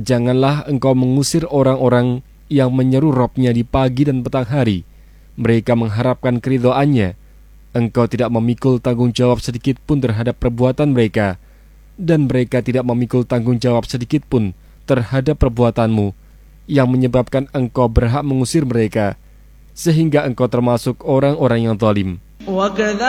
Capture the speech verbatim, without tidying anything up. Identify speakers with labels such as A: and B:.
A: Janganlah engkau mengusir orang-orang yang menyeru Robnya di pagi dan petang hari. Mereka mengharapkan keridhoannya. Engkau tidak memikul tanggung jawab sedikit pun terhadap perbuatan mereka, dan mereka tidak memikul tanggung jawab sedikit pun terhadap perbuatanmu, yang menyebabkan engkau berhak mengusir mereka, sehingga engkau termasuk orang-orang yang zalim.